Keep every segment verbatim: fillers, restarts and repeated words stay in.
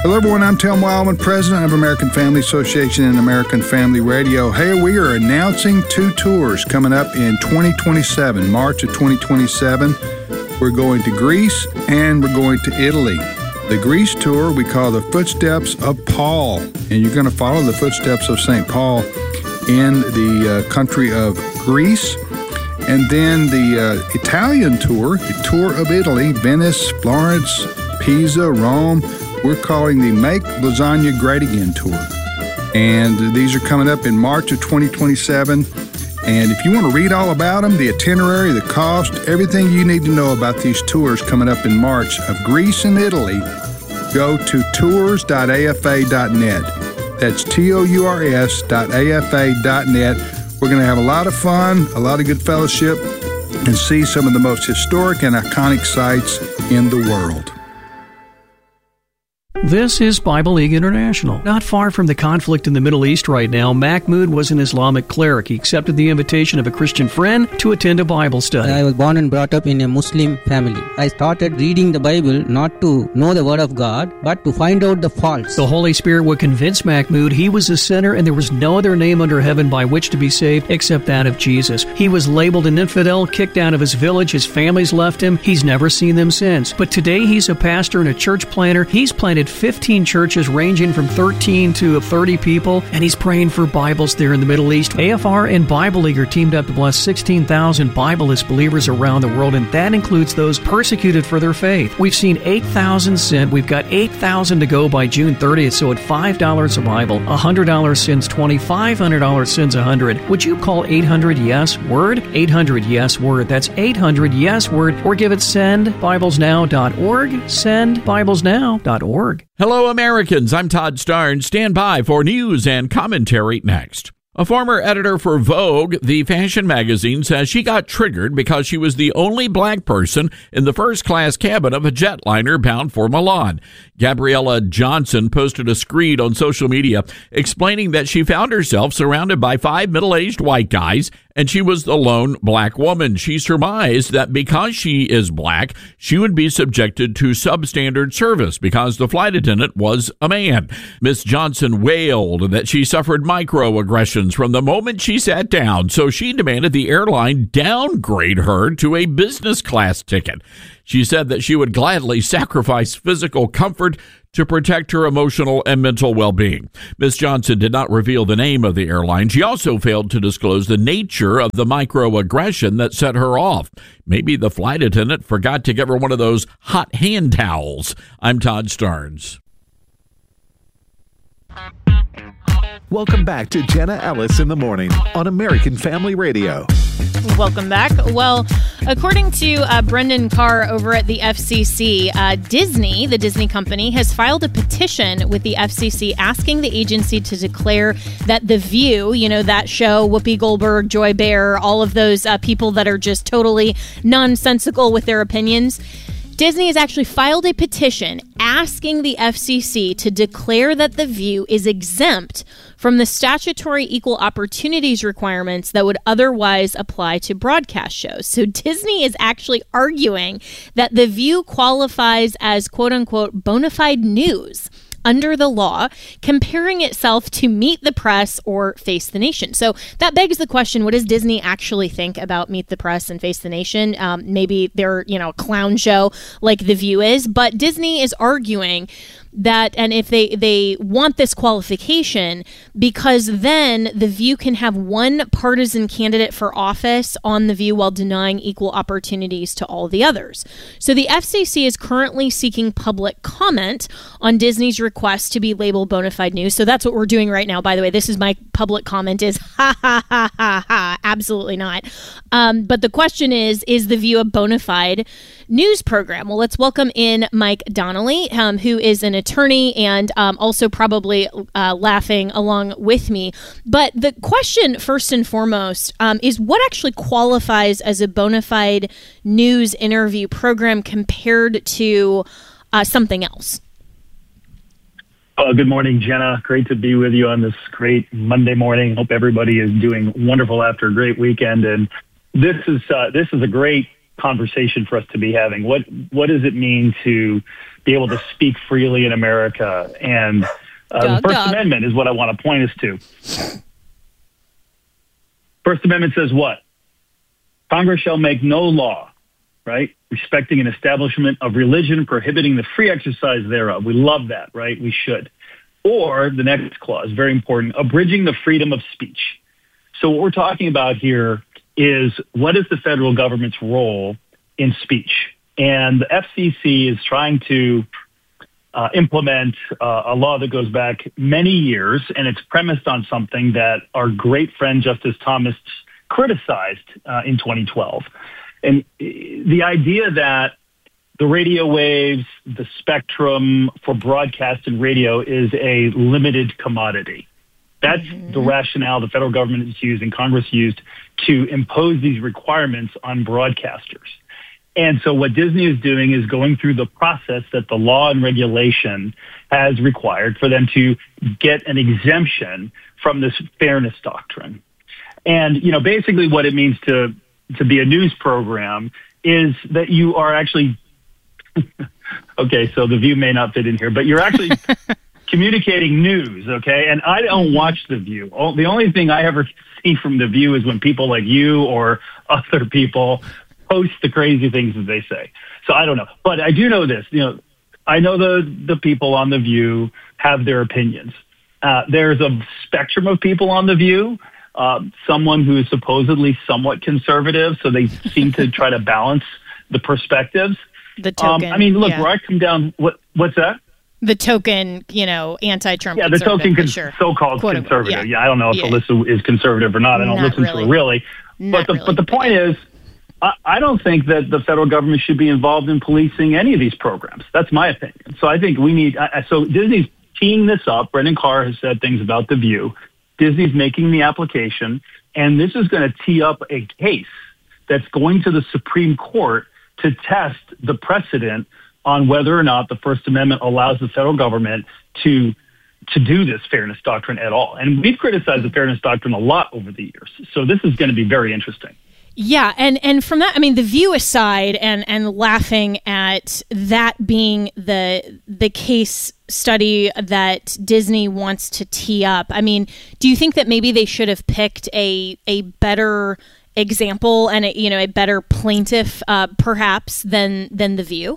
Hello, everyone. I'm Tim Wildman, president of American Family Association and American Family Radio. Hey, we are announcing two tours coming up in twenty twenty-seven, March of twenty twenty-seven. We're going to Greece and we're going to Italy. The Greece tour we call the Footsteps of Paul, and you're going to follow the footsteps of Saint Paul in the uh, country of Greece. And then the uh, Italian tour, the tour of Italy, Venice, Florence, Pisa, Rome. We're calling the Make Lasagna Great Again tour. And these are coming up in March of twenty twenty-seven. And if you want to read all about them, the itinerary, the cost, everything you need to know about these tours coming up in March of Greece and Italy, go to tours dot a f a dot net. That's T O U R S dot A F A dot net. We're going to have a lot of fun, a lot of good fellowship, and see some of the most historic and iconic sites in the world. This is Bible League International. Not far from the conflict in the Middle East right now, Mahmoud was an Islamic cleric. He accepted the invitation of a Christian friend to attend a Bible study. I was born and brought up in a Muslim family. I started reading the Bible not to know the Word of God, but to find out the faults. The Holy Spirit would convince Mahmoud he was a sinner and there was no other name under heaven by which to be saved except that of Jesus. He was labeled an infidel, kicked out of his village, his family's left him. He's never seen them since. But today he's a pastor and a church planter. He's planted fifteen churches ranging from thirteen to thirty people, and he's praying for Bibles there in the Middle East. A F R and Bible League are teamed up to bless sixteen thousand Bibleless believers around the world, and that includes those persecuted for their faith. We've seen eight thousand sent. We've got eight thousand to go by June thirtieth, so at five dollars a Bible, one hundred dollars sends twenty, five hundred dollars sends one hundred. Would you call eight hundred yes word? eight hundred yes word. That's eight hundred yes word, or give it send bibles now dot org, send bibles now dot org. Hello, Americans. I'm Todd Starnes. Stand by for news and commentary next. A former editor for Vogue, the fashion magazine, says she got triggered because she was the only black person in the first-class cabin of a jetliner bound for Milan. Gabriella Johnson posted a screed on social media explaining that she found herself surrounded by five middle-aged white guys and she was the lone black woman. She surmised that because she is black, she would be subjected to substandard service because the flight attendant was a man. Miss Johnson wailed that she suffered microaggressions from the moment she sat down, so she demanded the airline downgrade her to a business class ticket. She said that she would gladly sacrifice physical comfort to protect her emotional and mental well-being. Miz Johnson did not reveal the name of the airline. She also failed to disclose the nature of the microaggression that set her off. Maybe the flight attendant forgot to give her one of those hot hand towels. I'm Todd Starnes. Welcome back to Jenna Ellis in the Morning on American Family Radio. Welcome back. Well, according to uh, Brendan Carr over at the F C C, uh, Disney, the Disney company, has filed a petition with the F C C asking the agency to declare that The View, you know, that show, Whoopi Goldberg, Joy Behar, all of those uh, people that are just totally nonsensical with their opinions, Disney has actually filed a petition asking the F C C to declare that The View is exempt from the statutory equal opportunities requirements that would otherwise apply to broadcast shows. So Disney is actually arguing that The View qualifies as quote-unquote bona fide news under the law, comparing itself to Meet the Press or Face the Nation. So that begs the question, what does Disney actually think about Meet the Press and Face the Nation? Um, maybe they're, you know, a clown show like The View is, but Disney is arguing that, and if they, they want this qualification, because then The View can have one partisan candidate for office on The View while denying equal opportunities to all the others. So the F C C is currently seeking public comment on Disney's request to be labeled bona fide news. So that's what we're doing right now. By the way, this is my public comment is ha ha ha ha ha. Absolutely not. Um, but the question is, is The View a bona fide news program? Well, let's welcome in Mike Donnelly, um, who is an attorney and um, also probably uh, laughing along with me. But the question, first and foremost, um, is what actually qualifies as a bona fide news interview program compared to uh, something else? Uh, good morning, Jenna. Great to be with you on this great Monday morning. Hope everybody is doing wonderful after a great weekend. And this is uh, this is a great conversation for us to be having. What what does it mean to be able to speak freely in America. And uh, the First dog. Amendment is what I want to point us to. First Amendment says what? Congress shall make no law, right, respecting an establishment of religion, prohibiting the free exercise thereof. We love that, right? We should. Or the next clause, very important, abridging the freedom of speech. So what we're talking about here is what is the federal government's role in speech? And the F C C is trying to uh, implement uh, a law that goes back many years, and it's premised on something that our great friend Justice Thomas criticized uh, in twenty twelve. And the idea that the radio waves, the spectrum for broadcast and radio is a limited commodity. That's mm-hmm. the rationale the federal government has used and Congress used to impose these requirements on broadcasters. And so what Disney is doing is going through the process that the law and regulation has required for them to get an exemption from this fairness doctrine. And, you know, basically what it means to, to be a news program is that you are actually, okay, so the View may not fit in here, but you're actually communicating news, okay? And I don't watch The View. The only thing I ever see from The View is when people like you or other people post the crazy things that they say. So I don't know. But I do know this, you know, I know the, the people on The View have their opinions. Uh, there's a spectrum of people on The View. Uh, someone who is supposedly somewhat conservative, so they seem to try to balance the perspectives. The token. Um, I mean, look, yeah. where I come down, what what's that? The token, you know, anti-Trump. Yeah, the token con- sure. so-called Quote conservative. unquote, Yeah. yeah, I don't know if yeah. Alyssa is conservative or not. I don't Not listen really. to her really. Not but the really, but the but point yeah. is, I, I don't think that the federal government should be involved in policing any of these programs. That's my opinion. So I think we need. I, so Disney's teeing this up. Brendan Carr has said things about The View. Disney's making the application. And this is going to tee up a case that's going to the Supreme Court to test the precedent on whether or not the First Amendment allows the federal government to to do this fairness doctrine at all. And we've criticized the fairness doctrine a lot over the years. So this is going to be very interesting. Yeah, and, and from that, I mean, The View aside, and, and laughing at that being the the case study that Disney wants to tee up, I mean, do you think that maybe they should have picked a a better example and a, you know a better plaintiff, uh, perhaps than than The View?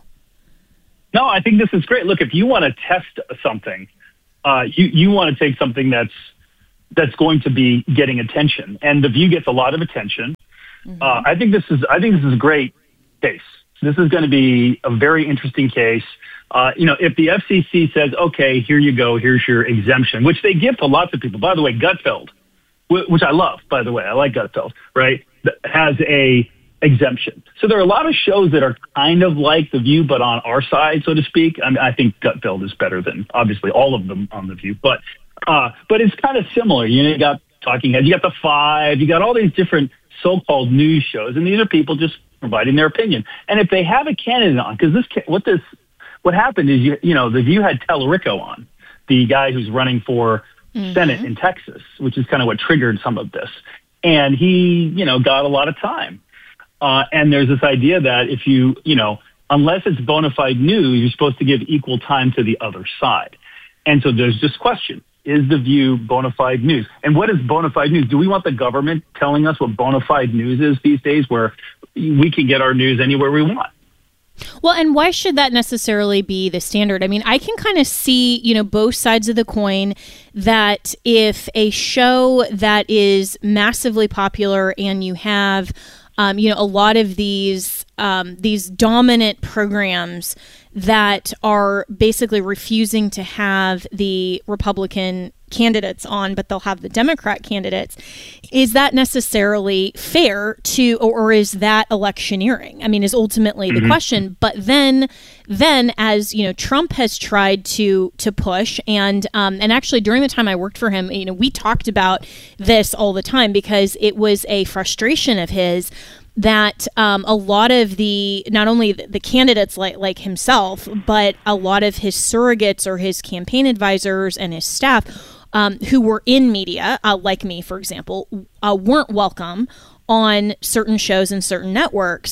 No, I think this is great. Look, if you want to test something, uh, you you want to take something that's that's going to be getting attention, and The View gets a lot of attention. Mm-hmm. Uh, I think this is I think this is a great case. This is going to be a very interesting case. Uh, you know, if the F C C says, okay, here you go, here's your exemption, which they give to lots of people. By the way, Gutfeld, which I love, by the way, I like Gutfeld, right, has a exemption. So there are a lot of shows that are kind of like The View, but on our side, so to speak. I mean, I think Gutfeld is better than, obviously, all of them on The View. But uh, but it's kind of similar. You know, you got Talking Heads, you got The Five, you got all these different so-called news shows, and these are people just providing their opinion. And if they have a candidate on, because this what this what happened is you you know The View had Tellerico on, the guy who's running for mm-hmm. Senate in Texas, which is kind of what triggered some of this, and he you know got a lot of time. Uh, and there's this idea that if you you know unless it's bona fide news, you're supposed to give equal time to the other side. And so there's this question. Is The View bona fide news? And what is bona fide news? Do we want the government telling us what bona fide news is these days, where we can get our news anywhere we want? Well, and why should that necessarily be the standard? I mean, I can kind of see, you know, both sides of the coin, that if a show that is massively popular and you have, um, you know, a lot of these um, these dominant programs that are basically refusing to have the Republican candidates on, but they'll have the Democrat candidates. Is that necessarily fair to, or, or is that electioneering? I mean, is ultimately mm-hmm. the question. But then, then as you know, Trump has tried to to push, and um, and actually during the time I worked for him, you know, we talked about this all the time because it was a frustration of his that um, a lot of the, not only the, the candidates like, like himself, but a lot of his surrogates or his campaign advisors and his staff um, who were in media, uh, like me, for example, uh, weren't welcome on certain shows and certain networks.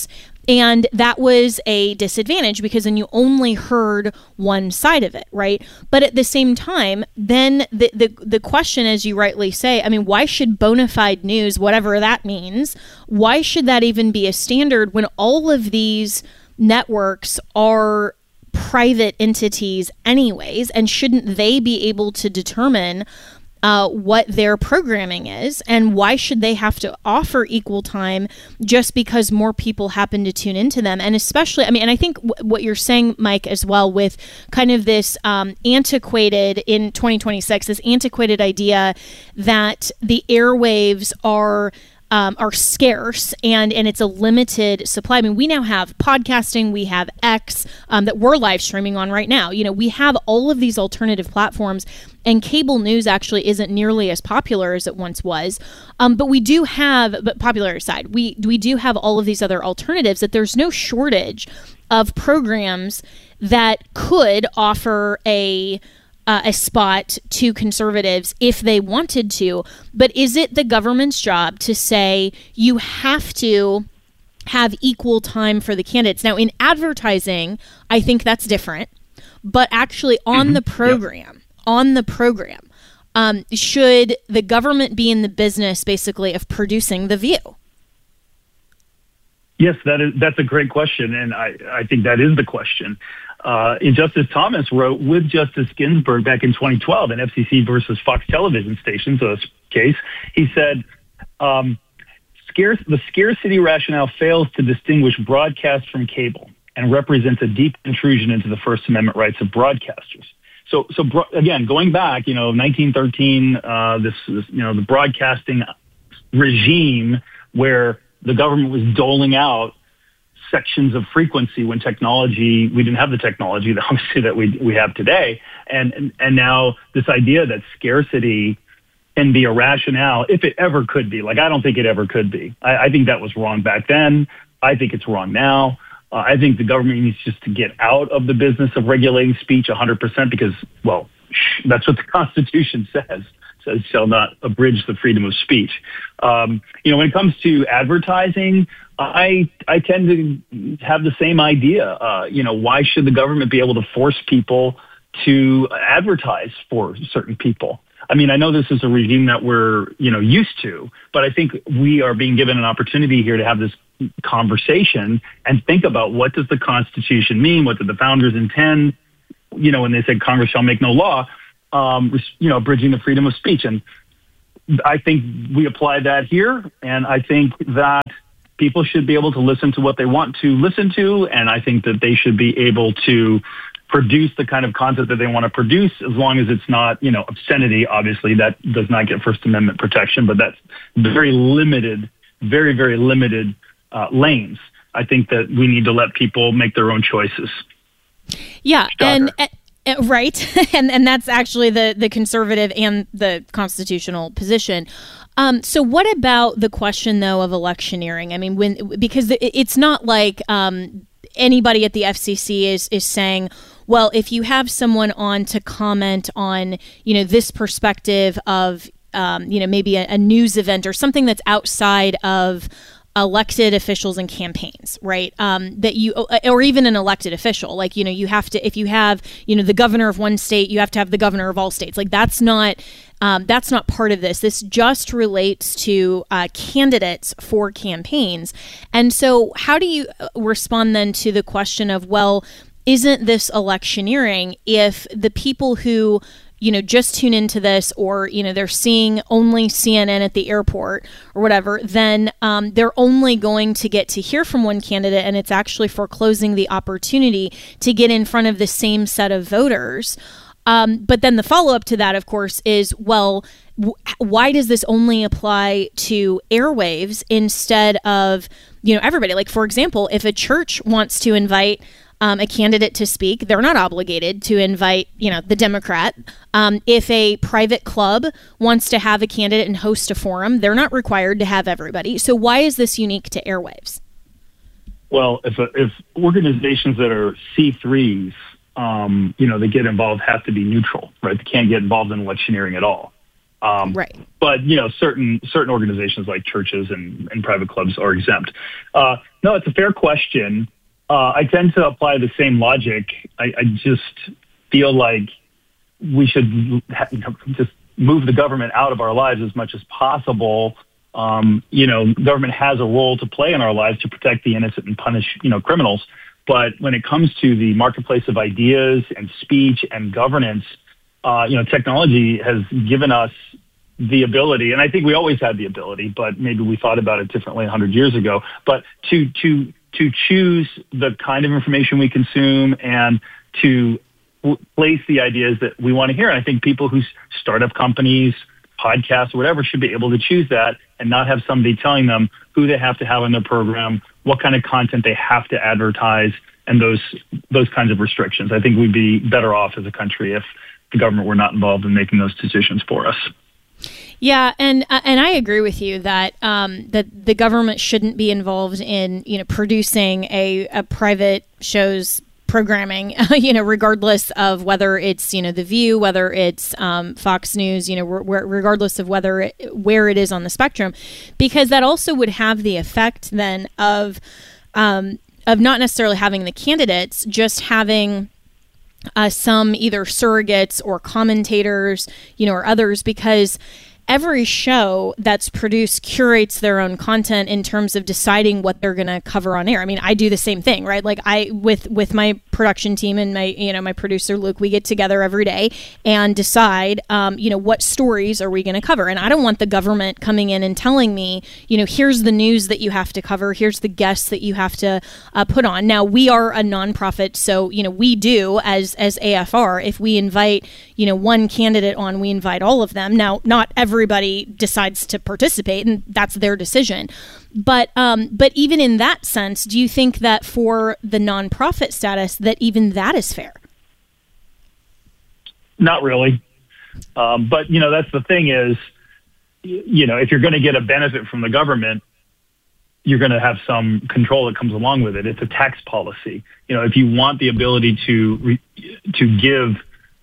And that was a disadvantage because then you only heard one side of it, right? But at the same time, then the, the, the question, as you rightly say, I mean, why should bona fide news, whatever that means, why should that even be a standard when all of these networks are private entities anyways, and shouldn't they be able to determine uh, what their programming is, and why should they have to offer equal time just because more people happen to tune into them? And especially, I mean, and I think w- what you're saying, Mike, as well, with kind of this um, antiquated, in twenty twenty-six, this antiquated idea that the airwaves are Um, are scarce and, and it's a limited supply. I mean, we now have podcasting, we have X um, that we're live streaming on right now. You know, we have all of these alternative platforms, and cable news actually isn't nearly as popular as it once was. Um, but we do have, but popular aside, we we do have all of these other alternatives that there's no shortage of programs that could offer a Uh, a spot to conservatives if they wanted to. But is it the government's job to say you have to have equal time for the candidates? Now, in advertising, I think that's different. But actually on mm-hmm. the program, yep. on the program, um, should the government be in the business, basically, of producing The View? Yes, that is that's a great question, and I, I think that is the question. Uh, Justice Thomas wrote with Justice Ginsburg back in twenty twelve in F C C versus Fox television stations, so this case, he said, um, scarce, the scarcity rationale fails to distinguish broadcast from cable and represents a deep intrusion into the First Amendment rights of broadcasters. So, so bro- again, going back, you know, nineteen thirteen, uh, this, this, you know, the broadcasting regime where the government was doling out sections of frequency when technology, we didn't have the technology that obviously that we we have today. And, and, and now this idea that scarcity can be a rationale, if it ever could be, like, I don't think it ever could be. I, I think that was wrong back then. I think it's wrong now. Uh, I think the government needs just to get out of the business of regulating speech one hundred percent because, well, that's what the Constitution says. Says shall not abridge the freedom of speech. Um, you know, when it comes to advertising, I I tend to have the same idea. Uh, you know, why should the government be able to force people to advertise for certain people? I mean, I know this is a regime that we're, you know, used to, but I think we are being given an opportunity here to have this conversation and think about what does the Constitution mean? What did the founders intend? You know, when they said Congress shall make no law, um, you know, bridging the freedom of speech. And I think we apply that here. And I think that people should be able to listen to what they want to listen to. And I think that they should be able to produce the kind of content that they want to produce, as long as it's not, you know, obscenity. Obviously, that does not get First Amendment protection, but that's very limited, very, very limited uh, lanes. I think that we need to let people make their own choices. Yeah, and, and right, and and that's actually the the conservative and the constitutional position. Um, so what about the question, though, of electioneering? I mean, when because it's not like um, anybody at the F C C is is saying, well, if you have someone on to comment on, you know, this perspective of, um, you know, maybe a, a news event or something that's outside of elected officials and campaigns, right? Um, that you, or even an elected official, like, you know, you have to, if you have, you know, the governor of one state, you have to have the governor of all states. Like, that's not, um, that's not part of this. This just relates to uh, candidates for campaigns. And so how do you respond then to the question of, well, isn't this electioneering if the people who, you know, just tune into this, or, you know, they're seeing only C N N at the airport or whatever, then um, they're only going to get to hear from one candidate, and it's actually foreclosing the opportunity to get in front of the same set of voters. Um, but then the follow-up to that, of course, is, well, w- why does this only apply to airwaves instead of, you know, everybody? Like, for example, if a church wants to invite Um, a candidate to speak, they're not obligated to invite, you know, the Democrat. Um, if a private club wants to have a candidate and host a forum, they're not required to have everybody. So why is this unique to airwaves? Well, if if organizations that are C threes, um, you know, they get involved, have to be neutral, right? They can't get involved in electioneering at all. Um, right. But, you know, certain certain organizations like churches and, and private clubs are exempt. Uh, no, it's a fair question. Uh, I tend to apply the same logic. I, I just feel like we should ha- just move the government out of our lives as much as possible. Um, you know, government has a role to play in our lives to protect the innocent and punish, you know, criminals. But when it comes to the marketplace of ideas and speech and governance, uh, you know, technology has given us the ability, and I think we always had the ability, but maybe we thought about it differently one hundred years ago, but to to to choose the kind of information we consume and to place the ideas that we want to hear. And I think people who start up companies, podcasts, or whatever should be able to choose that and not have somebody telling them who they have to have in their program, what kind of content they have to advertise, and those those kinds of restrictions. I think we'd be better off as a country if the government were not involved in making those decisions for us. Yeah, and uh, and I agree with you that um, that the government shouldn't be involved in, you know, producing a, a private show's programming, you know, regardless of whether it's, you know, The View, whether it's um, Fox News, you know, re- regardless of whether it, where it is on the spectrum, because that also would have the effect then of um, of not necessarily having the candidates, just having uh, some either surrogates or commentators, you know, or others, because every show that's produced curates their own content in terms of deciding what they're going to cover on air. I mean, I do the same thing, right? Like I, with, with my production team and my, you know, my producer, Luke, we get together every day and decide, um, you know, what stories are we going to cover? And I don't want the government coming in and telling me, you know, here's the news that you have to cover. Here's the guests that you have to uh, put on. Now, we are a nonprofit. So, you know, we do as, as A F R, if we invite, you know, one candidate on, we invite all of them. Now, not every everybody decides to participate, and that's their decision. But um, but even in that sense, do you think that for the nonprofit status, that even that is fair? Not really. Um, but, you know, that's the thing is, you know, if you're going to get a benefit from the government, you're going to have some control that comes along with it. It's a tax policy. You know, if you want the ability to re- to give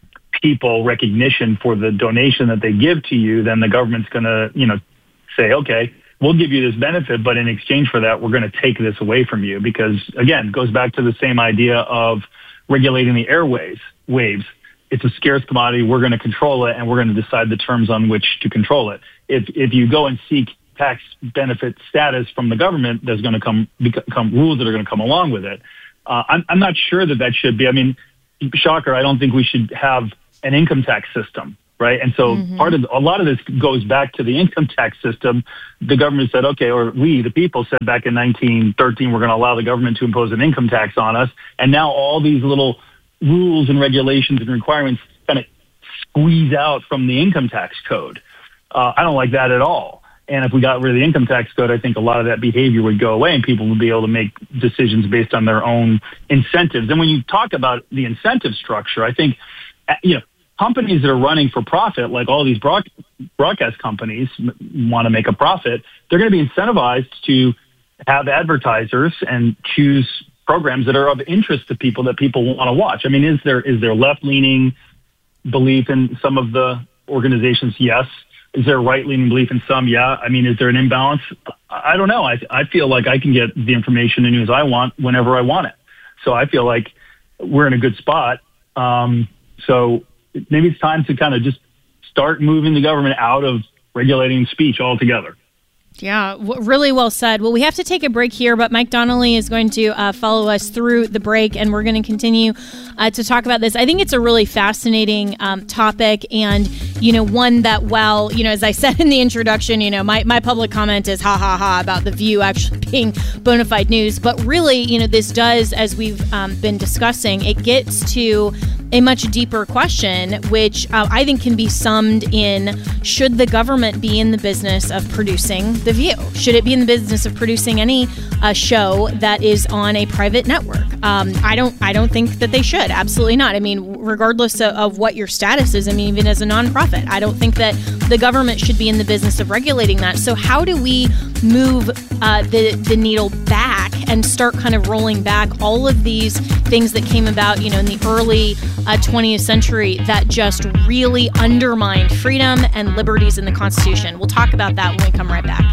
people recognition for the donation that they give to you, then the government's going to, you know, say, okay, we'll give you this benefit, but in exchange for that, we're going to take this away from you. Because again, it goes back to the same idea of regulating the airwaves waves. It's a scarce commodity. We're going to control it, and we're going to decide the terms on which to control it. If if you go and seek tax benefit status from the government, there's going to come become rules that are going to come along with it. Uh, I'm, I'm not sure that that should be. I mean, shocker, I don't think we should have an income tax system, right? And so mm-hmm. part of a lot of this goes back to the income tax system. The government said, okay, or we, the people, said back in nineteen thirteen, we're going to allow the government to impose an income tax on us. And now all these little rules and regulations and requirements kind of squeeze out from the income tax code. Uh, I don't like that at all. And if we got rid of the income tax code, I think a lot of that behavior would go away and people would be able to make decisions based on their own incentives. And when you talk about the incentive structure, I think, you know, companies that are running for profit, like all these broad, broadcast companies want to make a profit, they're going to be incentivized to have advertisers and choose programs that are of interest to people that people want to watch. I mean, is there is there left-leaning belief in some of the organizations? Yes. Is there right-leaning belief in some? Yeah. I mean, is there an imbalance? I don't know. I, I feel like I can get the information and news I want whenever I want it. So I feel like we're in a good spot. Um, so maybe it's time to kind of just start moving the government out of regulating speech altogether. Yeah, w- really well said. Well, we have to take a break here, but Mike Donnelly is going to uh, follow us through the break, and we're going to continue uh, to talk about this. I think it's a really fascinating um, topic, and, you know, one that, well, you know, as I said in the introduction, you know, my, my public comment is ha, ha, ha about The View actually being bona fide news. But really, you know, this does, as we've um, been discussing, it gets to a much deeper question, which uh, I think can be summed in, should the government be in the business of producing The View? Should it be in the business of producing any uh, show that is on a private network? Um, I don't I don't think that they should. Absolutely not. I mean, regardless of, of what your status is, I mean, even as a nonprofit, I don't think that the government should be in the business of regulating that. So how do we move uh, the, the needle back and start kind of rolling back all of these things that came about, you know, in the early uh, twentieth century that just really undermined freedom and liberties in the Constitution. We'll talk about that when we come right back.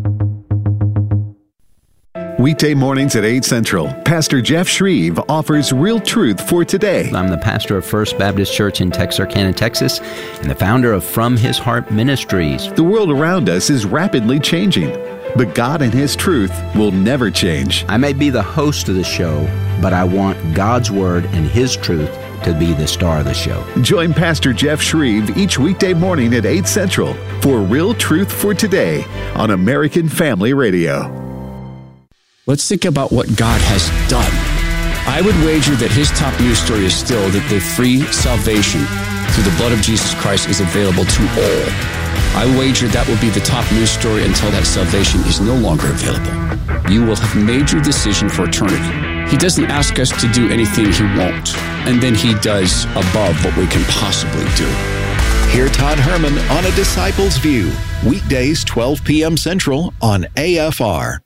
Weekday mornings at eight Central, Pastor Jeff Shreve offers real truth for today. I'm the pastor of First Baptist Church in Texarkana, Texas, and the founder of From His Heart Ministries. The world around us is rapidly changing, but God and His truth will never change. I may be the host of the show, but I want God's Word and His truth to be the star of the show. Join Pastor Jeff Shreve each weekday morning at eight Central for Real Truth for Today on American Family Radio. Let's think about what God has done. I would wager that his top news story is still that the free salvation through the blood of Jesus Christ is available to all. I wager that will be the top news story until that salvation is no longer available. You will have made your decision for eternity. He doesn't ask us to do anything he won't, and then he does above what we can possibly do. Hear Todd Herman on A Disciple's View, weekdays twelve p.m. Central on A F R.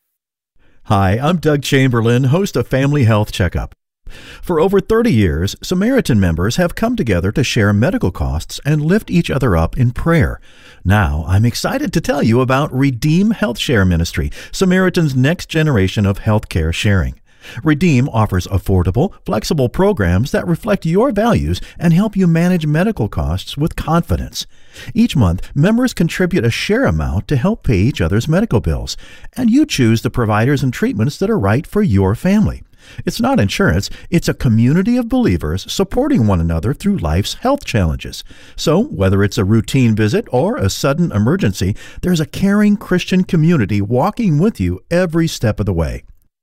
Hi, I'm Doug Chamberlain, host of Family Health Checkup. For over thirty years, Samaritan members have come together to share medical costs and lift each other up in prayer. Now, I'm excited to tell you about Redeem Health Share Ministry, Samaritan's next generation of healthcare sharing. Redeem offers affordable, flexible programs that reflect your values and help you manage medical costs with confidence. Each month, members contribute a share amount to help pay each other's medical bills, and you choose the providers and treatments that are right for your family. It's not insurance, it's a community of believers supporting one another through life's health challenges. So, whether it's a routine visit or a sudden emergency, there's a caring Christian community walking with you every step of the way.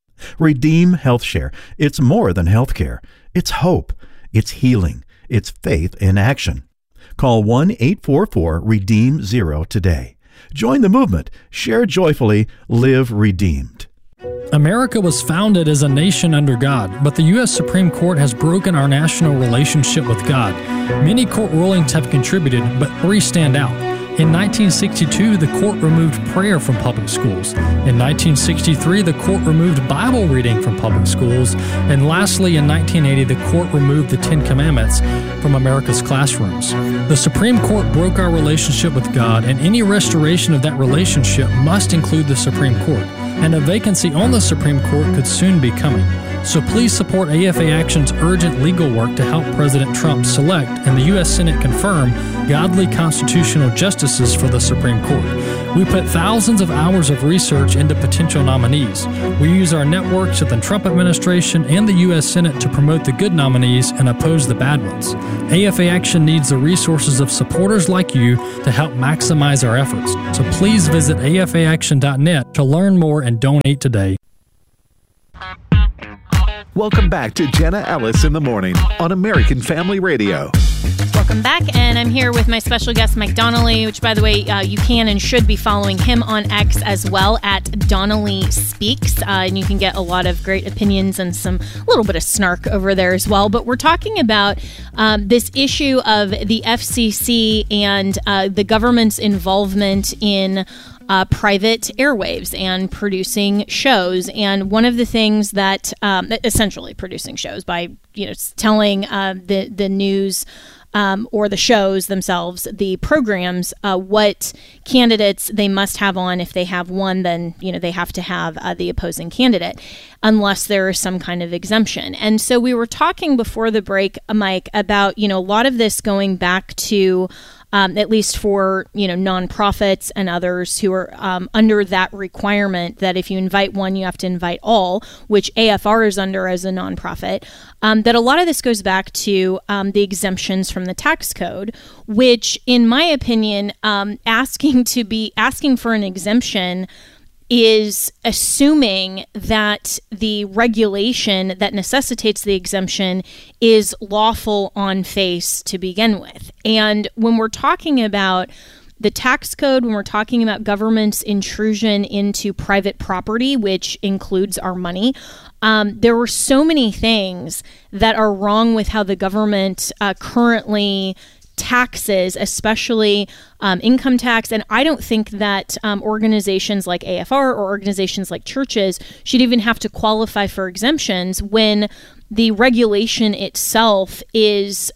Redeem Health Share. It's more than healthcare. It's hope. It's healing. It's faith in action. Call one eight four four REDEEM zero today. Join the movement. Share joyfully. Live redeemed. America was founded as a nation under God, but the U S Supreme Court has broken our national relationship with God. Many court rulings have contributed, but three stand out. In nineteen sixty-two, the court removed prayer from public schools. In nineteen sixty-three, the court removed Bible reading from public schools. And lastly, in nineteen eighty, the court removed the Ten Commandments from America's classrooms. The Supreme Court broke our relationship with God, and any restoration of that relationship must include the Supreme Court. And a vacancy on the Supreme Court could soon be coming. So please support A F A Action's urgent legal work to help President Trump select and the U S Senate confirm godly constitutional justices for the Supreme Court. We put thousands of hours of research into potential nominees. We use our networks with the Trump administration and the U S Senate to promote the good nominees and oppose the bad ones. A F A Action needs the resources of supporters like you to help maximize our efforts. So please visit A F A action dot net to learn more and donate today. Welcome back to Jenna Ellis in the Morning on American Family Radio. Welcome back, and I'm here with my special guest, Mike Donnelly, which, by the way, uh, you can and should be following him on X as well, at Donnelly Speaks, uh, and you can get a lot of great opinions and some a little bit of snark over there as well. But we're talking about um, this issue of the F C C and uh, the government's involvement in Uh, private airwaves and producing shows. And one of the things that, um, essentially producing shows by, you know, telling uh, the, the news um, or the shows themselves, the programs, uh, what candidates they must have on. If they have one, then, you know, they have to have uh, the opposing candidate, unless there is some kind of exemption. And so we were talking before the break, Mike, about, you know, a lot of this going back to Um, at least for, you know, nonprofits and others who are um, under that requirement that if you invite one, you have to invite all, which A F R is under as a nonprofit, um, that a lot of this goes back to um, the exemptions from the tax code, which, in my opinion, um, asking to be asking for an exemption is assuming that the regulation that necessitates the exemption is lawful on face to begin with. And when we're talking about the tax code, when we're talking about government's intrusion into private property, which includes our money, um, there were so many things that are wrong with how the government uh, currently taxes, especially um, income tax. And I don't think that um, organizations like A F R or organizations like churches should even have to qualify for exemptions when the regulation itself is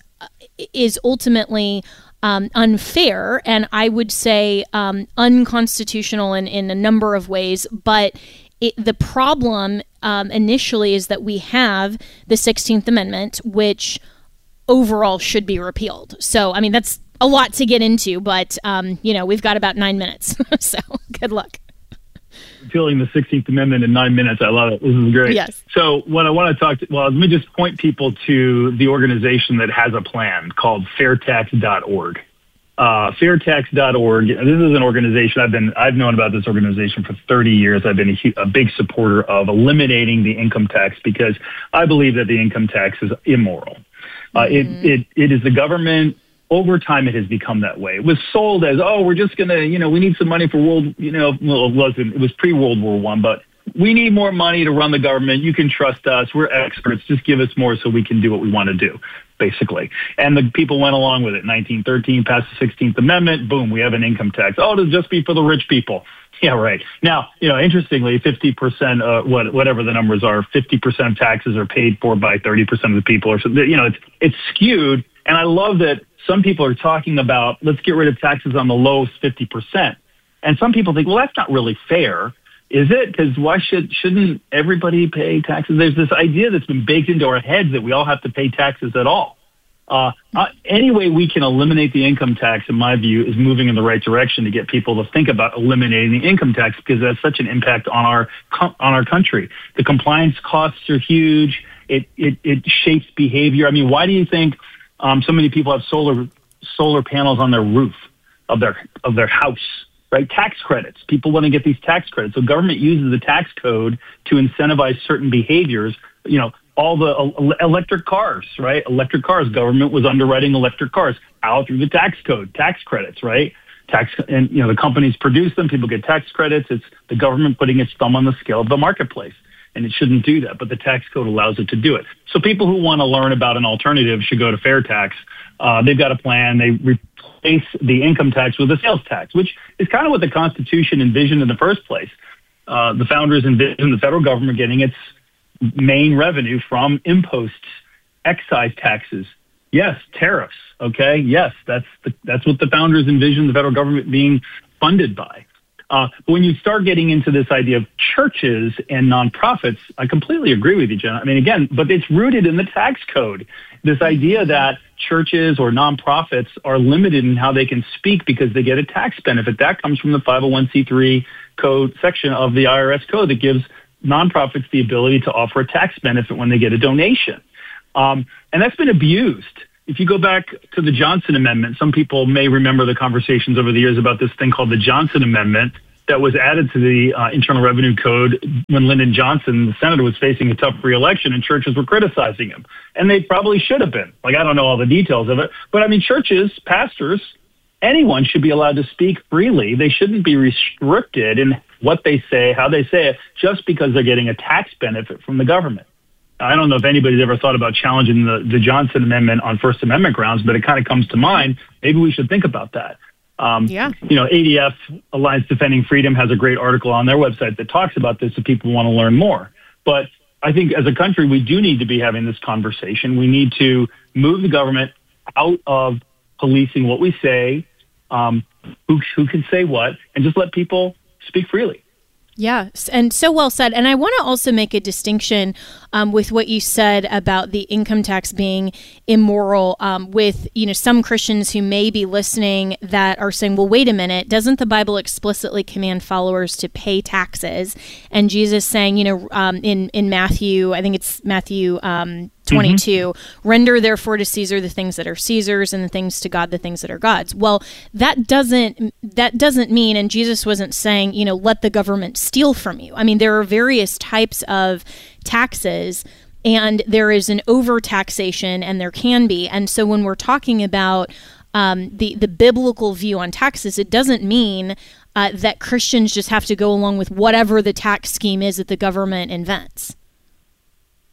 is ultimately um, unfair, and I would say um, unconstitutional in, in a number of ways. But it, the problem um, initially is that we have the sixteenth Amendment, which overall should be repealed. So, I mean, that's a lot to get into, but, um, you know, we've got about nine minutes. So good luck. Repealing the sixteenth Amendment in nine minutes. I love it. This is great. Yes. So what I want to talk to, well, let me just point people to the organization that has a plan called fair tax dot org. Uh, fair tax dot org. This is an organization I've been, I've known about this organization for thirty years. I've been a, a big supporter of eliminating the income tax because I believe that the income tax is immoral. Uh, mm-hmm. it, it, it is the government. Over time, it has become that way. It was sold as, oh, we're just going to, you know, we need some money for world, you know, well, it wasn't, it was pre-World War One, but we need more money to run the government. You can trust us. We're experts. Just give us more so we can do what we want to do, basically. And the people went along with it. nineteen thirteen, passed the sixteenth Amendment. Boom, we have an income tax. Oh, it'll just be for the rich people. Yeah, right. Now, you know, interestingly, fifty percent, uh, what, whatever the numbers are, fifty percent of taxes are paid for by thirty percent of the people. Or something. You know, it's, it's skewed. And I love that some people are talking about, let's get rid of taxes on the lowest fifty percent. And some people think, well, that's not really fair, is it? Because why should, shouldn't everybody pay taxes? There's this idea that's been baked into our heads that we all have to pay taxes at all. Uh, uh, any way we can eliminate the income tax, in my view, is moving in the right direction to get people to think about eliminating the income tax because that's such an impact on our on our country. The compliance costs are huge. It it, it shapes behavior. I mean, why do you think um, so many people have solar solar panels on their roof of their of their house? Right, tax credits. People want to get these tax credits. So government uses the tax code to incentivize certain behaviors. You know. All the electric cars, right? Electric cars. Government was underwriting electric cars out through the tax code, tax credits, right? Tax, and you know the companies produce them. People get tax credits. It's the government putting its thumb on the scale of the marketplace, and it shouldn't do that. But the tax code allows it to do it. So people who want to learn about an alternative should go to Fair Tax. Uh, they've got a plan. They replace the income tax with a sales tax, which is kind of what the Constitution envisioned in the first place. Uh, the founders envisioned the federal government getting its main revenue from imposts, excise taxes. Yes, tariffs. Okay. Yes, that's the, that's what the founders envisioned the federal government being funded by. Uh, but when you start getting into this idea of churches and nonprofits, I completely agree with you, Jen. I mean, again, but it's rooted in the tax code. This idea that churches or nonprofits are limited in how they can speak because they get a tax benefit. That comes from the five oh one c three code section of the I R S code that gives nonprofits the ability to offer a tax benefit when they get a donation. Um, and that's been abused. If you go back to the Johnson Amendment, some people may remember the conversations over the years about this thing called the Johnson Amendment that was added to the uh, Internal Revenue Code when Lyndon Johnson, the senator, was facing a tough re-election and churches were criticizing him. And they probably should have been. Like, I don't know all the details of it. But, I mean, churches, pastors, anyone should be allowed to speak freely. They shouldn't be restricted in what they say, how they say it, just because they're getting a tax benefit from the government. I don't know if anybody's ever thought about challenging the, the Johnson Amendment on First Amendment grounds, but it kind of comes to mind. Maybe we should think about that. Um, yeah. You know, A D F, Alliance Defending Freedom, has a great article on their website that talks about this if people want to learn more. But I think as a country, we do need to be having this conversation. We need to move the government out of policing what we say, um, who, who can say what, and just let people speak freely. Yeah, and so well said. And I want to also make a distinction um, with what you said about the income tax being immoral um, with, you know, some Christians who may be listening that are saying, well, wait a minute, doesn't the Bible explicitly command followers to pay taxes? And Jesus saying, you know, um, in, in Matthew, I think it's Matthew um, twenty-two, mm-hmm. render therefore to Caesar the things that are Caesar's and the things to God the things that are God's. Well, that doesn't that doesn't mean, and Jesus wasn't saying, you know, let the government steal from you. I mean, there are various types of taxes, and there is an overtaxation, and there can be. And so when we're talking about um, the the biblical view on taxes, it doesn't mean uh, that Christians just have to go along with whatever the tax scheme is that the government invents.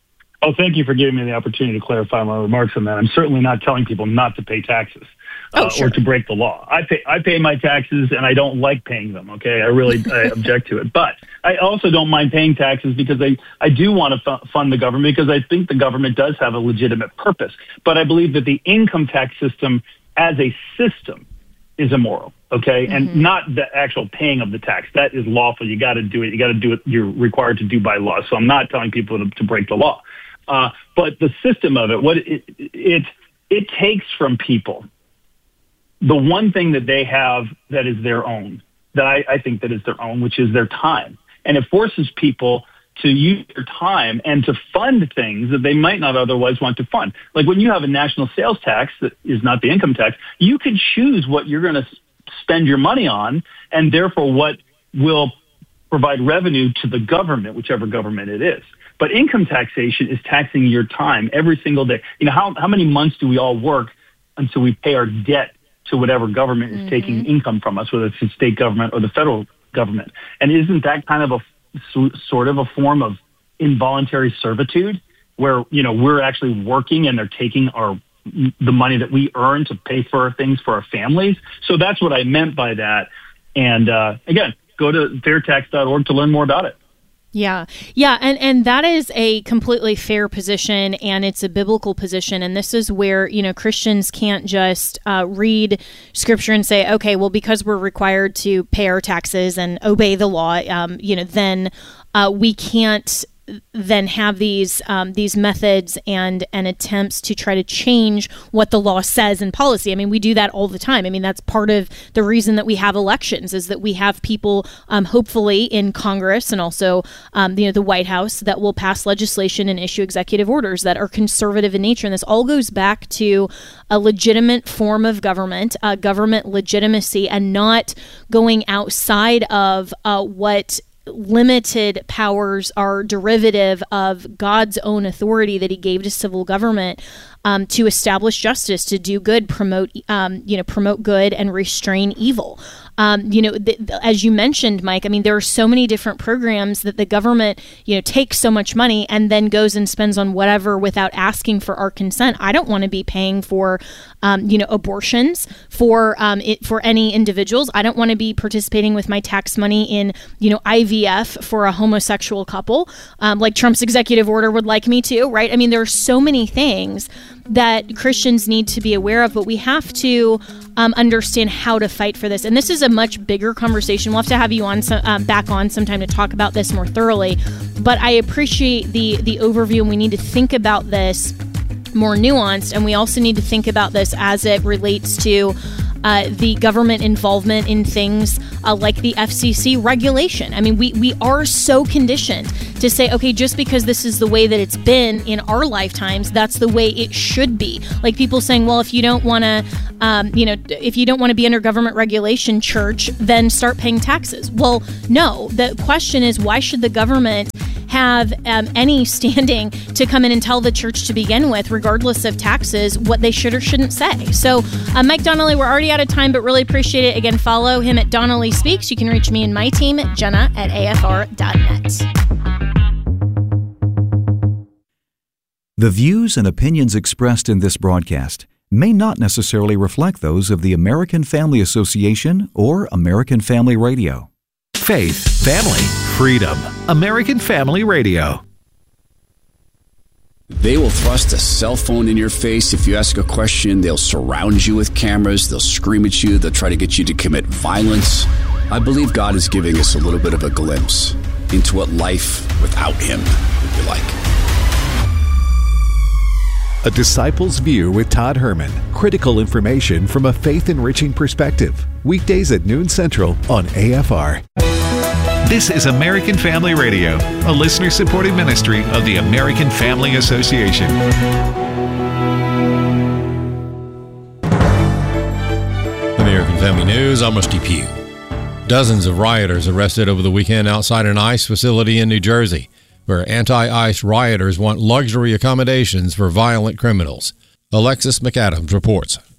Oh, thank you for giving me the opportunity to clarify my remarks on that. I'm certainly not telling people not to pay taxes uh, oh, sure. or to break the law. I pay I pay my taxes, and I don't like paying them, okay? I really I object to it. But I also don't mind paying taxes because I, I do want to f- fund the government because I think the government does have a legitimate purpose. But I believe that the income tax system as a system is immoral, okay? Mm-hmm. And not the actual paying of the tax. That is lawful. You got to do it. You got to do it. You're required to do by law. So I'm not telling people to, to break the law. Uh, but the system of it, what it, it it takes from people the one thing that they have that is their own, that I, I think that is their own, which is their time. And it forces people to use their time and to fund things that they might not otherwise want to fund. Like when you have a national sales tax that is not the income tax, you can choose what you're going to spend your money on, and therefore what will provide revenue to the government, whichever government it is. But income taxation is taxing your time every single day. You know, how, how many months do we all work until we pay our debt to whatever government is mm-hmm. taking income from us, whether it's the state government or the federal government? And isn't that kind of a sort of a form of involuntary servitude where, you know, we're actually working and they're taking our the money that we earn to pay for things for our families? So that's what I meant by that. And uh, again, go to fair tax dot org to learn more about it. Yeah. Yeah. And, and that is a completely fair position, and it's a biblical position. And this is where, you know, Christians can't just uh, read scripture and say, okay, well, because we're required to pay our taxes and obey the law, um, you know, then uh, we can't then have these um, these methods and and attempts to try to change what the law says in policy. I mean, we do that all the time. I mean, that's part of the reason that we have elections, is that we have people, um, hopefully in Congress and also um, you know the White House, that will pass legislation and issue executive orders that are conservative in nature. And this all goes back to a legitimate form of government, uh, government legitimacy, and not going outside of uh, what limited powers are derivative of God's own authority that he gave to civil government um, to establish justice, to do good, promote, um, you know, promote good and restrain evil. Um, you know, th- th- as you mentioned, Mike, I mean, there are so many different programs that the government, you know, takes so much money and then goes and spends on whatever without asking for our consent. I don't want to be paying for, um, you know, abortions for um, it, for any individuals. I don't want to be participating with my tax money in, you know, I V F for a homosexual couple, um, like Trump's executive order would like me to, right? I mean, there are so many things that Christians need to be aware of, but we have to um, understand how to fight for this. And this is a much bigger conversation. We'll have to have you on some, um, back on sometime to talk about this more thoroughly. But I appreciate the the overview, and we need to think about this more nuanced. And we also need to think about this as it relates to Uh, the government involvement in things uh, like the F C C regulation. I mean, we, we are so conditioned to say, okay, just because this is the way that it's been in our lifetimes, that's the way it should be. Like people saying, well, if you don't want to, um, you know, if you don't want to be under government regulation, church, then start paying taxes. Well, no. The question is, why should the government have um, any standing to come in and tell the church to begin with, regardless of taxes, what they should or shouldn't say? So, uh, Mike Donnelly, we're already out of time, but really appreciate it. Again, follow him at Donnelly Speaks. You can reach me and my team at Jenna at A F R dot net. The views and opinions expressed in this broadcast may not necessarily reflect those of the American Family Association or American Family Radio. Faith, family, freedom. American Family Radio. They will thrust a cell phone in your face if you ask a question. They'll surround you with cameras. They'll scream at you. They'll try to get you to commit violence. I believe God is giving us a little bit of a glimpse into what life without Him would be like. A Disciple's View with Todd Herman. Critical information from a faith-enriching perspective. Weekdays at noon Central on A F R. This is American Family Radio, a listener-supported ministry of the American Family Association. American Family News, I'm Rusty Pugh. Dozens of rioters arrested over the weekend outside an ICE facility in New Jersey, where anti-ICE rioters want luxury accommodations for violent criminals. Alexis McAdams reports.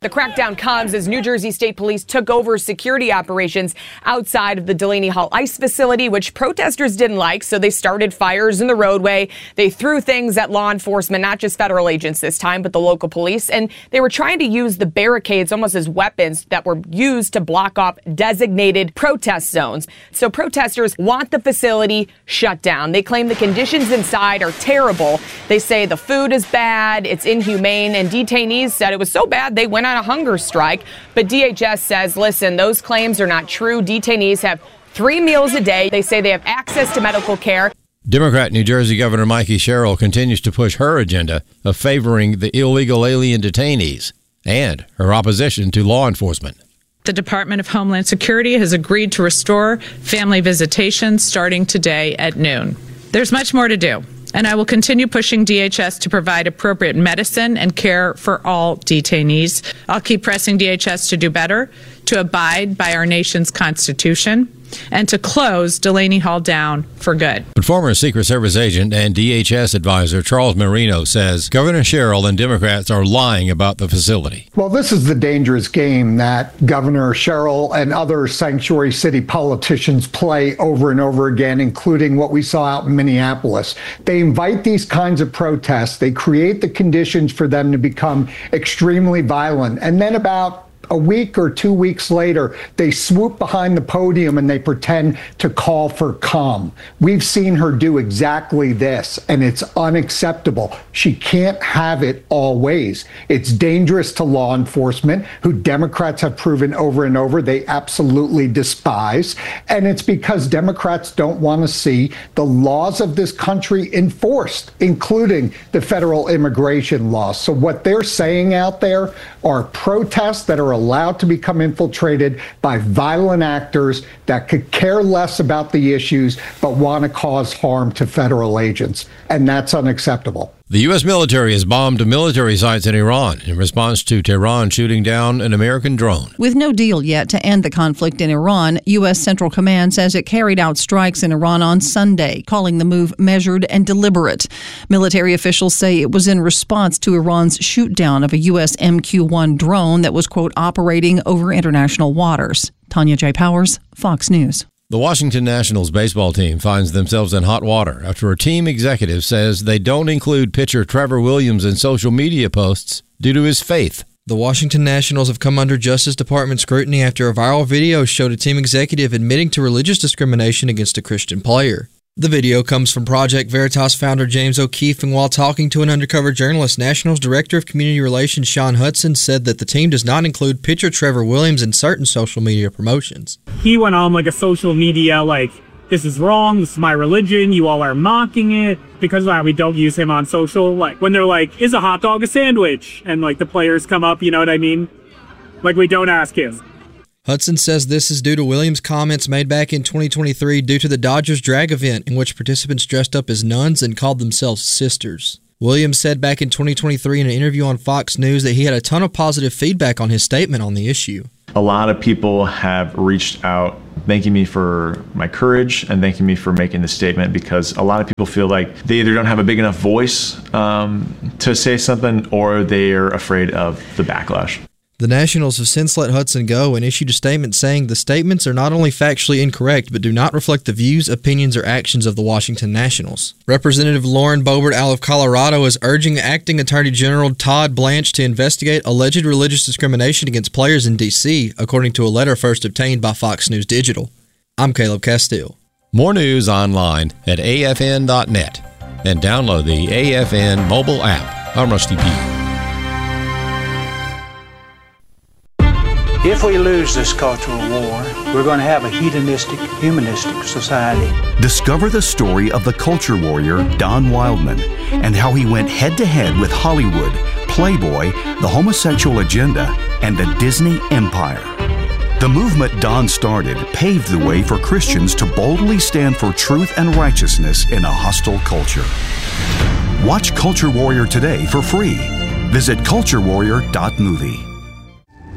The crackdown comes as New Jersey State Police took over security operations outside of the Delaney Hall ICE facility, which protesters didn't like, so they started fires in the roadway. They threw things at law enforcement, not just federal agents this time, but the local police, and they were trying to use the barricades almost as weapons that were used to block off designated protest zones. So protesters want the facility shut down. They claim the conditions inside are terrible. They say the food is bad, it's inhumane, and detainees said it was so bad they went on a hunger strike. But D H S says, listen, those claims are not true. Detainees have three meals a day. They say they have access to medical care. Democrat New Jersey Governor Mikey Sherrill continues to push her agenda of favoring the illegal alien detainees and her opposition to law enforcement. The Department of Homeland Security has agreed to restore family visitation starting today at noon. There's much more to do, and I will continue pushing D H S to provide appropriate medicine and care for all detainees. I'll keep pressing D H S to do better, to abide by our nation's Constitution, and to close Delaney Hall down for good. But former Secret Service agent and D H S advisor Charles Marino says Governor Sherrill and Democrats are lying about the facility. Well, this is the dangerous game that Governor Sherrill and other sanctuary city politicians play over and over again, including what we saw out in Minneapolis. They invite these kinds of protests. They create the conditions for them to become extremely violent. And then about a week or two weeks later, they swoop behind the podium and they pretend to call for calm. We've seen her do exactly this, and it's unacceptable. She can't have it all ways. It's dangerous to law enforcement, who Democrats have proven over and over they absolutely despise. And it's because Democrats don't want to see the laws of this country enforced, including the federal immigration laws. So what they're saying out there are protests that are allowed to become infiltrated by violent actors that could care less about the issues but want to cause harm to federal agents. And that's unacceptable. The U S military has bombed military sites in Iran in response to Tehran shooting down an American drone. With no deal yet to end the conflict in Iran, U S Central Command says it carried out strikes in Iran on Sunday, calling the move measured and deliberate. Military officials say it was in response to Iran's shoot-down of a U S M Q one drone that was, quote, operating over international waters. Tanya J. Powers, Fox News. The Washington Nationals baseball team finds themselves in hot water after a team executive says they don't include pitcher Trevor Williams in social media posts due to his faith. The Washington Nationals have come under Justice Department scrutiny after a viral video showed a team executive admitting to religious discrimination against a Christian player. The video comes from Project Veritas founder James O'Keefe, and while talking to an undercover journalist, Nationals Director of Community Relations Sean Hudson said that the team does not include pitcher Trevor Williams in certain social media promotions. He went on like a social media, like, this is wrong, this is my religion, you all are mocking it, because uh, we don't use him on social. Like, when they're like, is a hot dog a sandwich? And like the players come up, you know what I mean? Like, we don't ask him. Hudson says this is due to Williams' comments made back in twenty twenty-three due to the Dodgers drag event in which participants dressed up as nuns and called themselves sisters. Williams said back in twenty twenty-three in an interview on Fox News that he had a ton of positive feedback on his statement on the issue. A lot of people have reached out thanking me for my courage and thanking me for making the statement, because a lot of people feel like they either don't have a big enough voice um, to say something, or they are afraid of the backlash. The Nationals have since let Hudson go and issued a statement saying the statements are not only factually incorrect, but do not reflect the views, opinions, or actions of the Washington Nationals. Representative Lauren Boebert out of Colorado is urging Acting Attorney General Todd Blanche to investigate alleged religious discrimination against players in D C, according to a letter first obtained by Fox News Digital. I'm Caleb Castile. More news online at A F N dot net and download the A F N mobile app. I'm Rusty Pugh. If we lose this cultural war, we're going to have a hedonistic, humanistic society. Discover the story of the culture warrior Don Wildman and how he went head-to-head with Hollywood, Playboy, the homosexual agenda, and the Disney empire. The movement Don started paved the way for Christians to boldly stand for truth and righteousness in a hostile culture. Watch Culture Warrior today for free. Visit culture warrior dot movie.